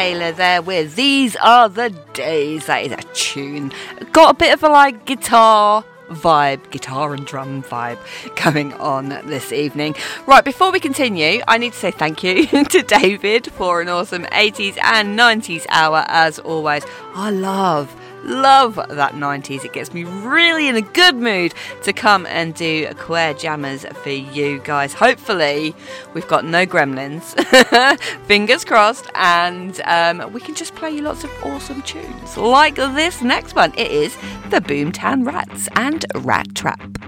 Taylor there with These Are the Days. That is a tune. Got a bit of a guitar and drum vibe going on this evening. Right, before we continue, I need to say thank you to David for an awesome 80s and 90s hour as always. I love that 90s. It gets me really in a good mood to come and do Queer Jammers for you guys. Hopefully we've got no gremlins, fingers crossed, and we can just play you lots of awesome tunes like this next one. It is the Boomtown Rats and Rat Trap.